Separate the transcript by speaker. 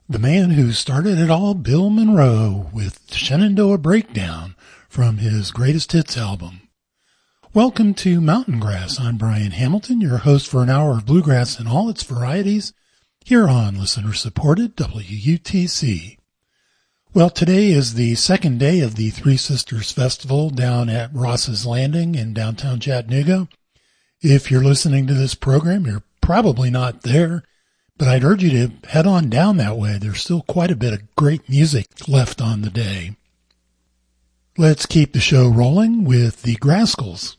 Speaker 1: The man who started it all, Bill Monroe, with Shenandoah Breakdown from his Greatest Hits album. Welcome to Mountain Grass. I'm Brian Hamilton, your host for an hour of bluegrass in all its varieties, here on listener-supported WUTC. Well, today is the second day of the Three Sisters Festival down at Ross's Landing in downtown Chattanooga. If you're listening to this program, you're probably not there, but I'd urge you to head on down that way. There's still quite a bit of great music left on the day. Let's keep the show rolling with the Grascals.